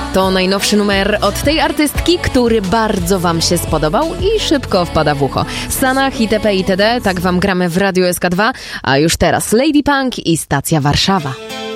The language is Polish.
To najnowszy numer od tej artystki, który bardzo wam się spodobał i szybko wpada w ucho. Sanach itp. Tak wam gramy w Radiu SK2, a już teraz Lady Punk i Stacja Warszawa.